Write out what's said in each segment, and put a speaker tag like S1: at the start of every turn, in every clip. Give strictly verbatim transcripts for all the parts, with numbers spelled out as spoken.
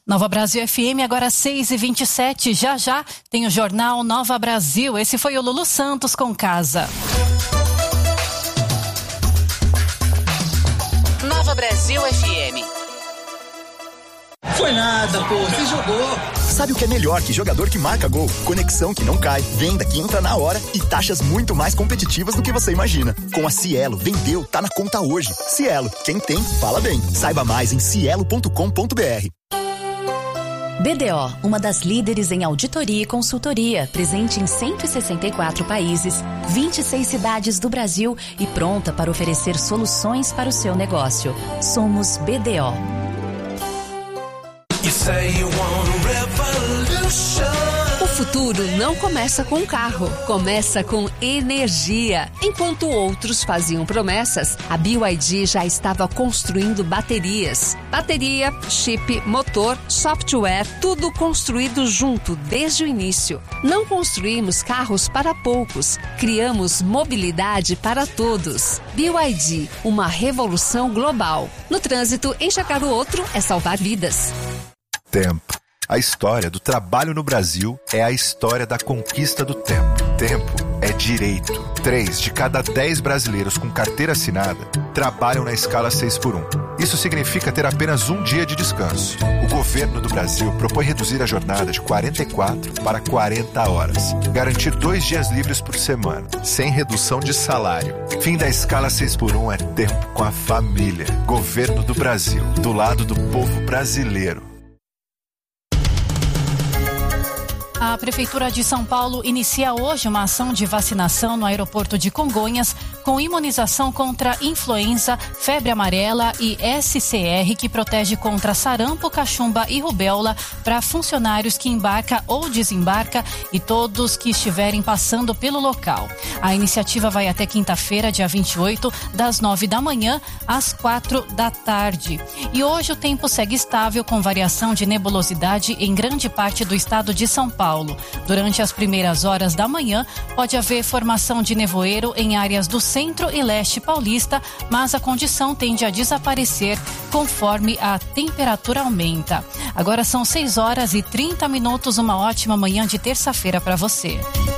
S1: Nova Brasil F M, agora seis e vinte e sete. Já já tem o Jornal Nova Brasil. Esse foi o Lulu Santos com Casa.
S2: Nova Brasil F M.
S3: Foi nada, pô, você jogou.
S4: Sabe o que é melhor que jogador que marca gol? Conexão que não cai, venda que entra na hora e taxas muito mais competitivas do que você imagina. Com a Cielo, vendeu, tá na conta hoje. Cielo, quem tem, fala bem. Saiba mais em cielo ponto com ponto b r.
S5: B D O, uma das líderes em auditoria e consultoria, presente em cento e sessenta e quatro países, vinte e seis cidades do Brasil e pronta para oferecer soluções para o seu negócio. Somos B D O.
S6: O futuro não começa com carro, começa com energia. Enquanto outros faziam promessas, a B Y D já estava construindo baterias. Bateria, chip, motor, software, tudo construído junto desde o início. Não construímos carros para poucos, criamos mobilidade para todos. B Y D, uma revolução global. No trânsito, enxergar o outro é salvar vidas.
S7: Tempo. A história do trabalho no Brasil é a história da conquista do tempo. Tempo é direito. Três de cada dez brasileiros com carteira assinada trabalham na escala seis por um. Isso significa ter apenas um dia de descanso. O governo do Brasil propõe reduzir a jornada de quarenta e quatro para quarenta horas. Garantir dois dias livres por semana, sem redução de salário. Fim da escala seis por um é tempo com a família. Governo do Brasil, do lado do povo brasileiro.
S1: A Prefeitura de São Paulo inicia hoje uma ação de vacinação no aeroporto de Congonhas com imunização contra influenza, febre amarela e S C R, que protege contra sarampo, cachumba e rubéola para funcionários que embarca ou desembarca e todos que estiverem passando pelo local. A iniciativa vai até quinta-feira, dia vinte e oito, das nove da manhã às quatro da tarde. E hoje o tempo segue estável com variação de nebulosidade em grande parte do estado de São Paulo. Durante as primeiras horas da manhã, pode haver formação de nevoeiro em áreas do centro e leste paulista, mas a condição tende a desaparecer conforme a temperatura aumenta. Agora são seis horas e trinta minutos, uma ótima manhã de terça-feira para você.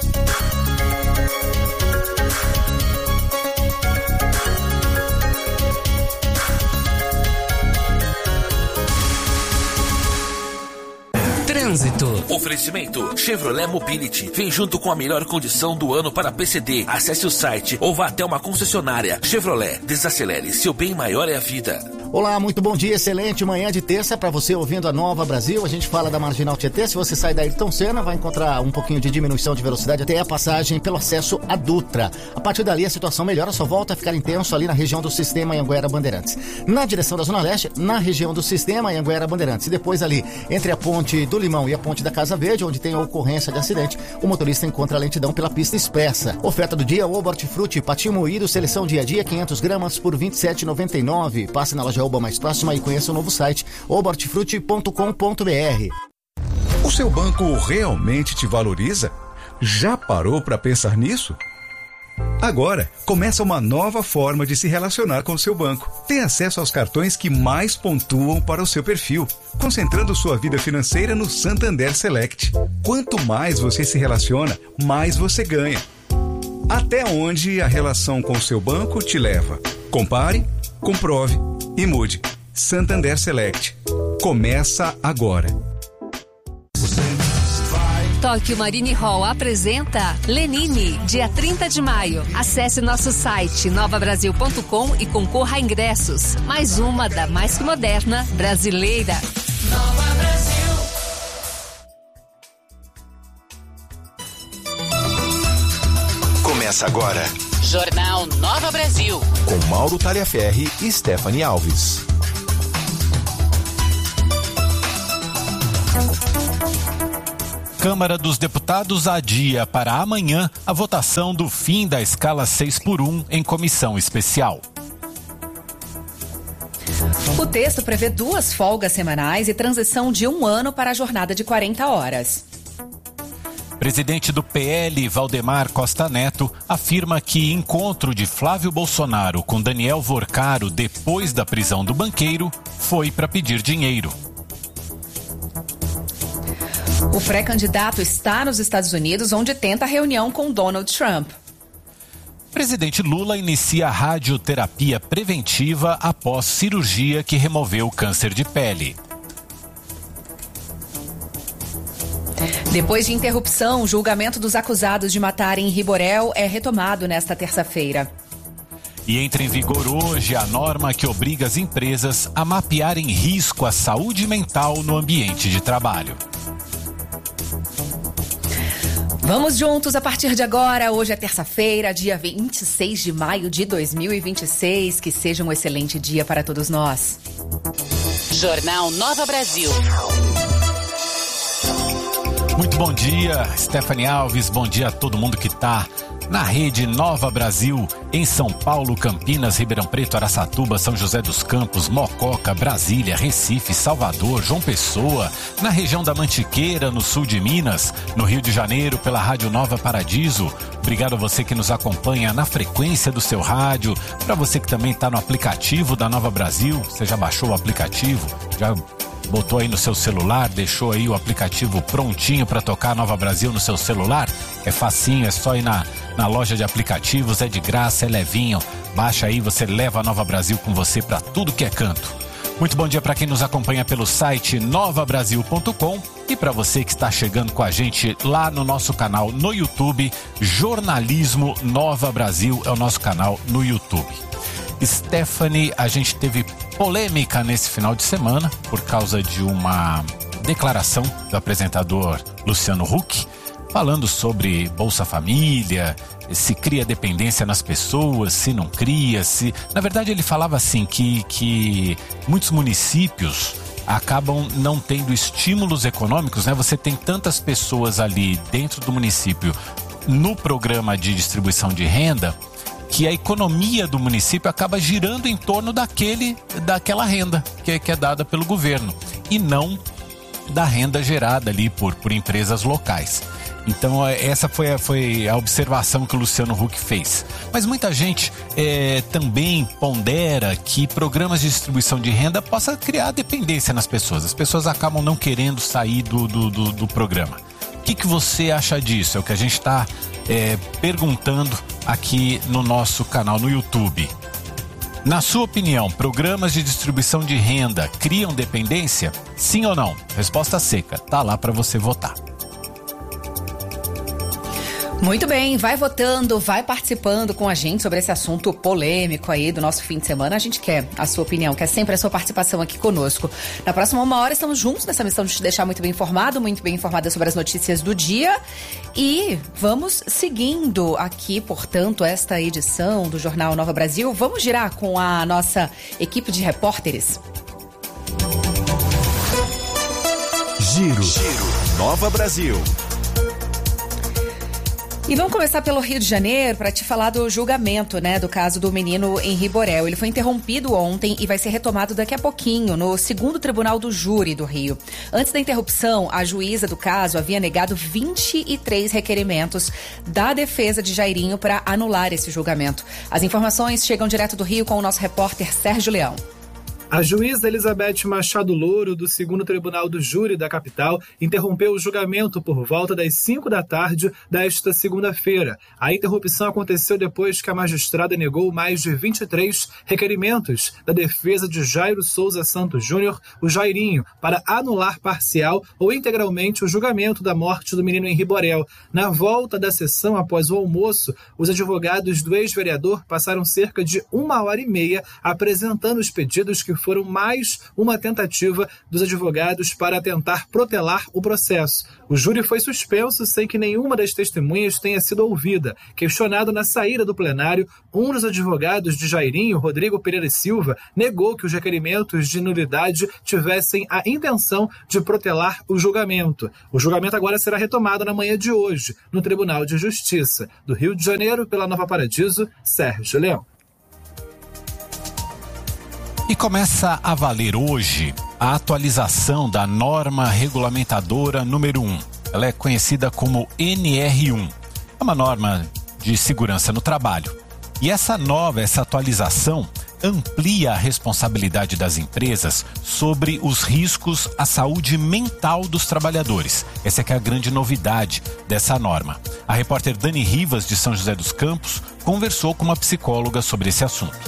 S2: Trânsito.
S8: Oferecimento Chevrolet Mobility. Vem junto com a melhor condição do ano para P C D. Acesse o site ou vá até uma concessionária. Chevrolet, desacelere. Seu bem maior é a vida.
S9: Olá, muito bom dia, excelente manhã de terça para você ouvindo a Nova Brasil. A gente fala da Marginal Tietê. Se você sair da Ayrton Senna, vai encontrar um pouquinho de diminuição de velocidade até a passagem pelo acesso à Dutra. A partir dali a situação melhora, só volta a ficar intenso ali na região do Sistema Anhanguera Bandeirantes. Na direção da Zona Leste, na região do Sistema Anhanguera Bandeirantes. E depois ali, entre a Ponte do Limão e a Ponte da Casa Verde, onde tem a ocorrência de acidente, o motorista encontra a lentidão pela pista expressa. Oferta do dia, Oba Hortifruti, patinho moído, seleção dia a dia, quinhentas gramas por vinte e sete reais e noventa e nove centavos. Passe na loja Oba mais próxima e conheça o novo site oba hortifruti ponto com ponto b r.
S10: O seu banco realmente te valoriza? Já parou para pensar nisso? Agora, começa uma nova forma de se relacionar com o seu banco. Tem acesso aos cartões que mais pontuam para o seu perfil, concentrando sua vida financeira no Santander Select. Quanto mais você se relaciona, mais você ganha. Até onde a relação com o seu banco te leva? Compare, comprove e mude. Santander Select. Começa agora.
S6: Tóquio Marine Hall apresenta Lenine, dia trinta de maio. Acesse nosso site nova brasil ponto com e concorra a ingressos. Mais uma da mais que moderna brasileira. Nova Brasil.
S2: Começa agora. Jornal Nova Brasil.
S7: Com Mauro Taliaferri e Stephanie Alves.
S11: Câmara dos Deputados adia para amanhã a votação do fim da escala seis por um em comissão especial.
S12: O texto prevê duas folgas semanais e transição de um ano para a jornada de quarenta horas.
S11: Presidente do P L, Valdemar Costa Neto, afirma que encontro de Flávio Bolsonaro com Daniel Vorcaro depois da prisão do banqueiro foi para pedir dinheiro.
S12: O pré-candidato está nos Estados Unidos, onde tenta reunião com Donald Trump.
S11: Presidente Lula inicia radioterapia preventiva após cirurgia que removeu o câncer de pele.
S12: Depois de interrupção, o julgamento dos acusados de matarem Riborel é retomado nesta terça-feira.
S11: E entra em vigor hoje a norma que obriga as empresas a mapearem risco à saúde mental no ambiente de trabalho.
S12: Vamos juntos a partir de agora. Hoje é terça-feira, dia vinte e seis de maio de dois mil e vinte e seis. Que seja um excelente dia para todos nós.
S2: Jornal Nova Brasil.
S11: Muito bom dia, Stephanie Alves. Bom dia a todo mundo que está na rede Nova Brasil, em São Paulo, Campinas, Ribeirão Preto, Araçatuba, São José dos Campos, Mococa, Brasília, Recife, Salvador, João Pessoa, na região da Mantiqueira, no sul de Minas, no Rio de Janeiro, pela Rádio Nova Paradiso. Obrigado a você que nos acompanha na frequência do seu rádio, para você que também está no aplicativo da Nova Brasil. Você já baixou o aplicativo? Já botou aí no seu celular, deixou aí o aplicativo prontinho para tocar a Nova Brasil no seu celular? É facinho, é só ir na, na loja de aplicativos, é de graça, é levinho. Baixa aí, você leva a Nova Brasil com você para tudo que é canto. Muito bom dia para quem nos acompanha pelo site nova brasil ponto com e para você que está chegando com a gente lá no nosso canal no YouTube, Jornalismo Nova Brasil é o nosso canal no YouTube. Stephanie, a gente teve polêmica nesse final de semana por causa de uma declaração do apresentador Luciano Huck, falando sobre Bolsa Família, se cria dependência nas pessoas, se não cria, se... Na verdade, ele falava assim que, que muitos municípios acabam não tendo estímulos econômicos, né? Você tem tantas pessoas ali dentro do município no programa de distribuição de renda que a economia do município acaba girando em torno daquele, daquela renda que é, que é dada pelo governo e não da renda gerada ali por, por empresas locais. Então essa foi a, foi a observação que o Luciano Huck fez. Mas muita gente é, também pondera que programas de distribuição de renda possa criar dependência nas pessoas. As pessoas acabam não querendo sair do, do, do, do programa. O que, que você acha disso? É o que a gente está é, perguntando aqui no nosso canal no YouTube. Na sua opinião, programas de distribuição de renda criam dependência? Sim ou não? Resposta seca. Tá lá para você votar.
S12: Muito bem, vai votando, vai participando com a gente sobre esse assunto polêmico aí do nosso fim de semana. A gente quer a sua opinião, quer sempre a sua participação aqui conosco. Na próxima uma hora estamos juntos nessa missão de te deixar muito bem informado, muito bem informada sobre as notícias do dia. E vamos seguindo aqui, portanto, esta edição do Jornal Nova Brasil. Vamos girar com a nossa equipe de repórteres.
S13: Giro, Giro. Nova Brasil.
S12: E vamos começar pelo Rio de Janeiro para te falar do julgamento, né, do caso do menino Henri Borel. Ele foi interrompido ontem e vai ser retomado daqui a pouquinho no segundo Tribunal do Júri do Rio. Antes da interrupção, a juíza do caso havia negado vinte e três requerimentos da defesa de Jairinho para anular esse julgamento. As informações chegam direto do Rio com o nosso repórter Sérgio Leão.
S14: A juíza Elizabeth Machado Louro, do segundo Tribunal do Júri da capital, interrompeu o julgamento por volta das cinco da tarde desta segunda-feira. A interrupção aconteceu depois que a magistrada negou mais de vinte e três requerimentos da defesa de Jairo Souza Santos Júnior, o Jairinho, para anular parcial ou integralmente o julgamento da morte do menino Henri Borel. Na volta da sessão, após o almoço, os advogados do ex-vereador passaram cerca de uma hora e meia apresentando os pedidos que foram mais uma tentativa dos advogados para tentar protelar o processo. O júri foi suspenso sem que nenhuma das testemunhas tenha sido ouvida. Questionado na saída do plenário, um dos advogados de Jairinho, Rodrigo Pereira Silva, negou que os requerimentos de nulidade tivessem a intenção de protelar o julgamento. O julgamento agora será retomado na manhã de hoje, no Tribunal de Justiça do Rio de Janeiro, pela Nova Paradiso, Sérgio Leão.
S11: E começa a valer hoje a atualização da norma regulamentadora número um. Ela é conhecida como N R um. É uma norma de segurança no trabalho. E essa nova, essa atualização, amplia a responsabilidade das empresas sobre os riscos à saúde mental dos trabalhadores. Essa é que é a grande novidade dessa norma. A repórter Dani Rivas, de São José dos Campos, conversou com uma psicóloga sobre esse assunto.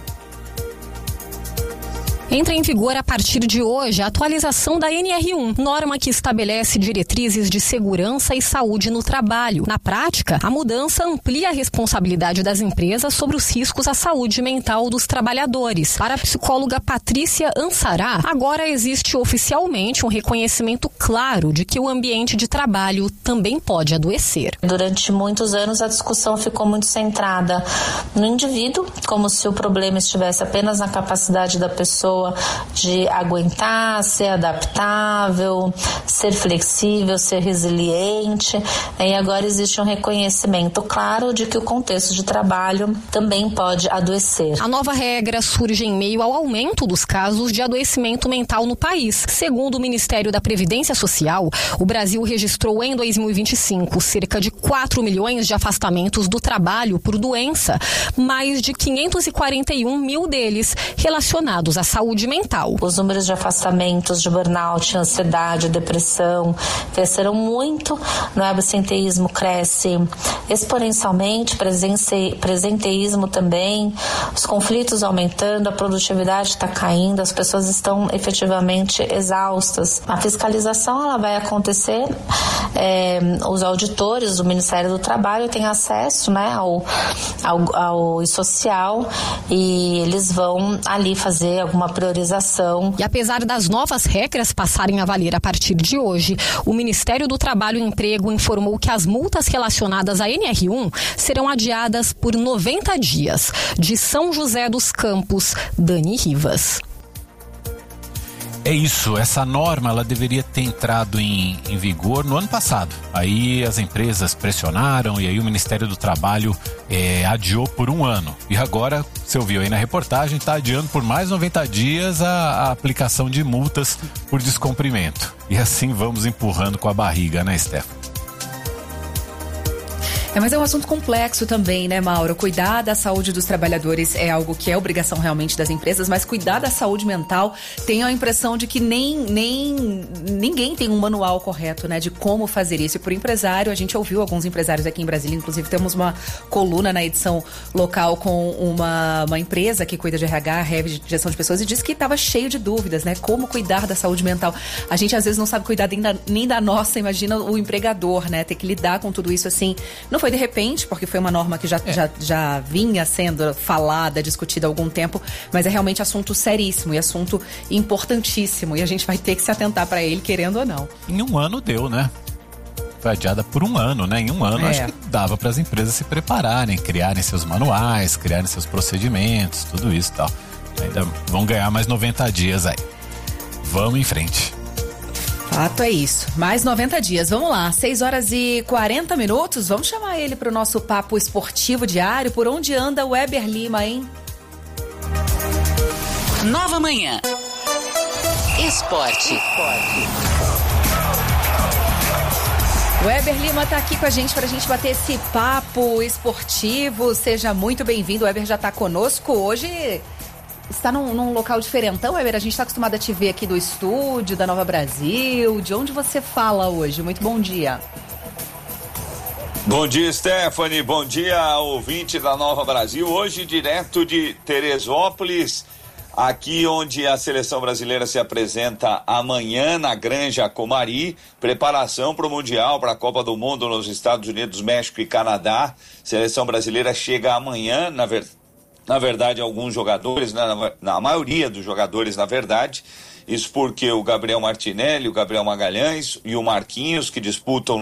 S15: Entra em vigor a partir de hoje a atualização da N R um, norma que estabelece diretrizes de segurança e saúde no trabalho. Na prática, a mudança amplia a responsabilidade das empresas sobre os riscos à saúde mental dos trabalhadores. Para a psicóloga Patrícia Ansará, agora existe oficialmente um reconhecimento claro de que o ambiente de trabalho também pode adoecer.
S16: Durante muitos anos a discussão ficou muito centrada no indivíduo, como se o problema estivesse apenas na capacidade da pessoa de aguentar, ser adaptável, ser flexível, ser resiliente. E agora existe um reconhecimento claro de que o contexto de trabalho também pode adoecer.
S15: A nova regra surge em meio ao aumento dos casos de adoecimento mental no país. Segundo o Ministério da Previdência Social, o Brasil registrou em dois mil e vinte e cinco cerca de quatro milhões de afastamentos do trabalho por doença, mais de quinhentos e quarenta e um mil deles relacionados à saúde mental.
S16: Os números de afastamentos, de burnout, ansiedade, depressão cresceram muito, no absenteísmo cresce exponencialmente, presence, presenteísmo também, os conflitos aumentando, a produtividade está caindo, as pessoas estão efetivamente exaustas. A fiscalização ela vai acontecer, é, os auditores do Ministério do Trabalho têm acesso, né, ao, ao, ao social e eles vão ali fazer alguma priorização.
S15: E apesar das novas regras passarem a valer a partir de hoje, o Ministério do Trabalho e Emprego informou que as multas relacionadas à N R um serão adiadas por noventa dias. De São José dos Campos, Dani Rivas.
S11: É isso, essa norma ela deveria ter entrado em, em vigor no ano passado. Aí as empresas pressionaram e aí o Ministério do Trabalho é, adiou por um ano. E agora, você ouviu aí na reportagem, está adiando por mais noventa dias a, a aplicação de multas por descumprimento. E assim vamos empurrando com a barriga, né, Stefan?
S12: É, mas é um assunto complexo também, né, Mauro? Cuidar da saúde dos trabalhadores é algo que é obrigação realmente das empresas, mas cuidar da saúde mental, tenho a impressão de que nem, nem ninguém tem um manual correto, né, de como fazer isso. E por empresário, a gente ouviu alguns empresários aqui em Brasília, inclusive temos uma coluna na edição local com uma, uma empresa que cuida de R H, R E V, de gestão de pessoas, e disse que estava cheio de dúvidas, né, como cuidar da saúde mental. A gente às vezes não sabe cuidar nem da, nem da nossa, imagina o empregador, né, ter que lidar com tudo isso assim. Não foi de repente, porque foi uma norma que já, é. já, já vinha sendo falada, discutida há algum tempo, mas é realmente assunto seríssimo e assunto importantíssimo, e a gente vai ter que se atentar para ele, querendo ou não.
S11: Em um ano deu, né? Foi adiada por um ano, né? Em um ano, é. acho que dava para as empresas se prepararem, criarem seus manuais, criarem seus procedimentos, tudo isso e tal. Ainda vão ganhar mais noventa dias aí. Vamos em frente.
S12: Fato é isso. Mais noventa dias. Vamos lá. seis horas e quarenta minutos. Vamos chamar ele para o nosso papo esportivo diário. Por onde anda o Weber Lima, hein?
S2: Nova Manhã. Esporte.
S12: O Weber Lima está aqui com a gente para a gente bater esse papo esportivo. Seja muito bem-vindo. O Weber já está conosco hoje. Está num, num local diferentão, Weber? A gente está acostumado a te ver aqui do estúdio, da Nova Brasil. De onde você fala hoje? Muito bom dia.
S17: Bom dia, Stephanie. Bom dia, ouvinte da Nova Brasil. Hoje, direto de Teresópolis, aqui onde a seleção brasileira se apresenta amanhã na Granja Comari. Preparação para o Mundial, para a Copa do Mundo nos Estados Unidos, México e Canadá. Seleção brasileira chega amanhã, na verdade. Na verdade, alguns jogadores, na, na maioria dos jogadores, na verdade, isso porque o Gabriel Martinelli, o Gabriel Magalhães e o Marquinhos, que disputam...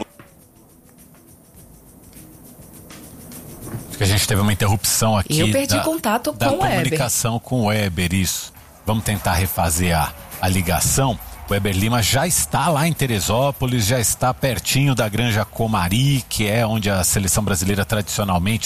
S11: Acho que a gente teve uma interrupção aqui.
S12: Eu perdi
S11: da,
S12: contato
S11: da
S12: com o Weber.
S11: comunicação com o Weber, isso. Vamos tentar refazer a, a ligação. O Weber Lima já está lá em Teresópolis, já está pertinho da Granja Comari, que é onde a seleção brasileira tradicionalmente